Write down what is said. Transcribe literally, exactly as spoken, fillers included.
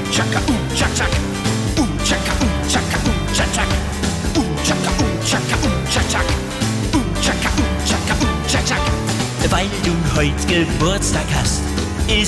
chaka, uh, chak, chak. Uh, chaka, uh, chaka, uh, chak, chak. Uh, chaka, uh, chaka, uh, chak, chak. Uh, chaka, uh, chaka, uh, chak, chak. Weil du heut Geburtstag hast,